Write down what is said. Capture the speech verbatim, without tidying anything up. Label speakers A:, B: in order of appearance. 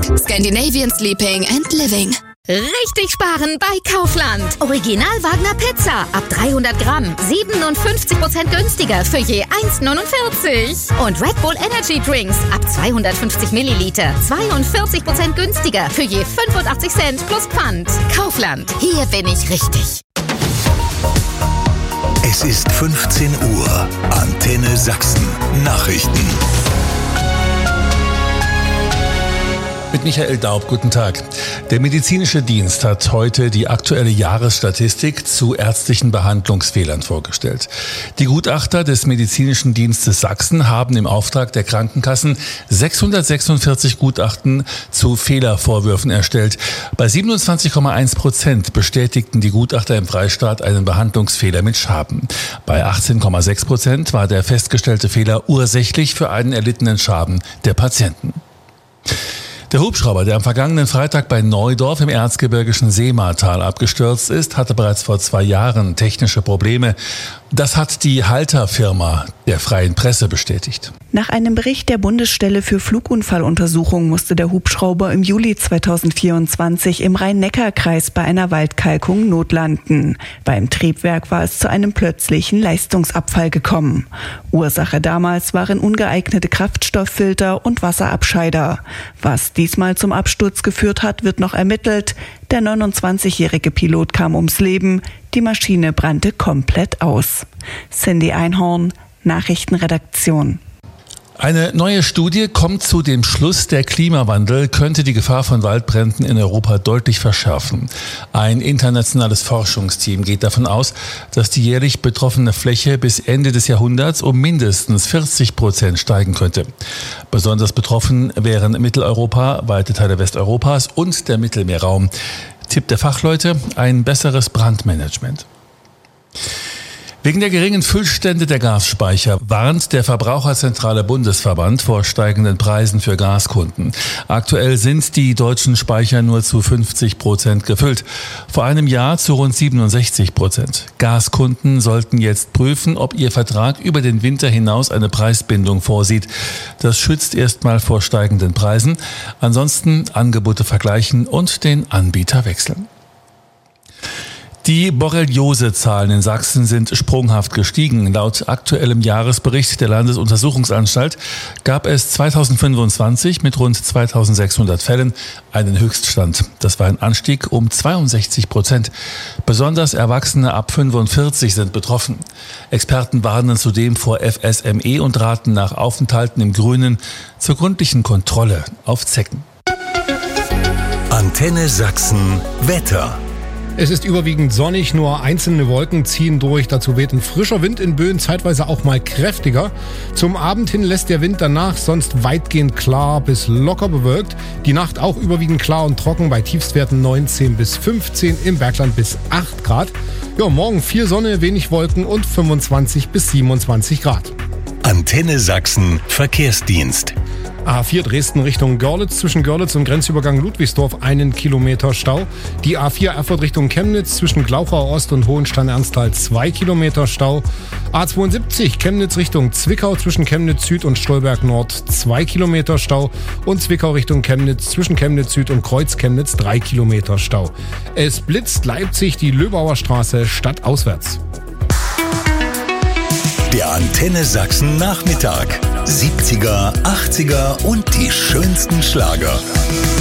A: Scandinavian Sleeping and Living.
B: Richtig sparen bei Kaufland. Original Wagner Pizza ab dreihundert Gramm, siebenundfünfzig Prozent günstiger für je eins neunundvierzig. Und Red Bull Energy Drinks ab zweihundertfünfzig Milliliter, zweiundvierzig Prozent günstiger für je fünfundachtzig Cent plus Pfand. Kaufland, hier bin ich richtig.
C: Es ist fünfzehn Uhr. Antenne Sachsen. Nachrichten.
D: Mit Michael Daub, guten Tag. Der medizinische Dienst hat heute die aktuelle Jahresstatistik zu ärztlichen Behandlungsfehlern vorgestellt. Die Gutachter des medizinischen Dienstes Sachsen haben im Auftrag der Krankenkassen sechshundertsechsundvierzig Gutachten zu Fehlervorwürfen erstellt. Bei siebenundzwanzig Komma eins Prozent bestätigten die Gutachter im Freistaat einen Behandlungsfehler mit Schaden. Bei achtzehn Komma sechs Prozent war der festgestellte Fehler ursächlich für einen erlittenen Schaden der Patienten. Der Hubschrauber, der am vergangenen Freitag bei Neudorf im erzgebirgischen Seematal abgestürzt ist, hatte bereits vor zwei Jahren technische Probleme. Das hat die Halter-Firma der Freien Presse bestätigt.
E: Nach einem Bericht der Bundesstelle für Flugunfalluntersuchung musste der Hubschrauber im Juli zweitausendvierundzwanzig im Rhein-Neckar-Kreis bei einer Waldkalkung notlanden. Beim Triebwerk war es zu einem plötzlichen Leistungsabfall gekommen. Ursache damals waren ungeeignete Kraftstofffilter und Wasserabscheider. Was diesmal zum Absturz geführt hat, wird noch ermittelt. Der neunundzwanzigjährige Pilot kam ums Leben. Die Maschine brannte komplett aus. Cindy Einhorn, Nachrichtenredaktion.
D: Eine neue Studie kommt zu dem Schluss, der Klimawandel könnte die Gefahr von Waldbränden in Europa deutlich verschärfen. Ein internationales Forschungsteam geht davon aus, dass die jährlich betroffene Fläche bis Ende des Jahrhunderts um mindestens vierzig Prozent steigen könnte. Besonders betroffen wären Mitteleuropa, weite Teile Westeuropas und der Mittelmeerraum. Tipp der Fachleute: ein besseres Brandmanagement. Wegen der geringen Füllstände der Gasspeicher warnt der Verbraucherzentrale Bundesverband vor steigenden Preisen für Gaskunden. Aktuell sind die deutschen Speicher nur zu fünfzig Prozent gefüllt. Vor einem Jahr zu rund siebenundsechzig Prozent. Gaskunden sollten jetzt prüfen, ob ihr Vertrag über den Winter hinaus eine Preisbindung vorsieht. Das schützt erstmal vor steigenden Preisen. Ansonsten Angebote vergleichen und den Anbieter wechseln. Die Borreliose-Zahlen in Sachsen sind sprunghaft gestiegen. Laut aktuellem Jahresbericht der Landesuntersuchungsanstalt gab es zweitausendfünfundzwanzig mit rund zweitausendsechshundert Fällen einen Höchststand. Das war ein Anstieg um zweiundsechzig Prozent. Besonders Erwachsene ab fünfundvierzig sind betroffen. Experten warnen zudem vor F S M E und raten nach Aufenthalten im Grünen zur gründlichen Kontrolle auf Zecken.
C: Antenne Sachsen Wetter.
F: Es ist überwiegend sonnig, nur einzelne Wolken ziehen durch. Dazu weht ein frischer Wind in Böen, zeitweise auch mal kräftiger. Zum Abend hin lässt der Wind danach sonst weitgehend klar bis locker bewölkt. Die Nacht auch überwiegend klar und trocken, bei Tiefstwerten neunzehn bis fünfzehn, im Bergland bis acht Grad. Ja, morgen viel Sonne, wenig Wolken und fünfundzwanzig bis siebenundzwanzig Grad.
C: Antenne Sachsen Verkehrsdienst.
F: A vier Dresden Richtung Görlitz, zwischen Görlitz und Grenzübergang Ludwigsdorf einen Kilometer Stau. Die A vier Erfurt Richtung Chemnitz, zwischen Glauchau Ost und Hohenstein-Ernsthal zwei Kilometer Stau. A zweiundsiebzig Chemnitz Richtung Zwickau, zwischen Chemnitz Süd und Stolberg Nord zwei Kilometer Stau. Und Zwickau Richtung Chemnitz, zwischen Chemnitz Süd und Kreuz Chemnitz drei Kilometer Stau. Es blitzt Leipzig die Löbauer Straße stadtauswärts.
C: Der Antenne Sachsen Nachmittag. siebziger, achtziger und die schönsten Schlager.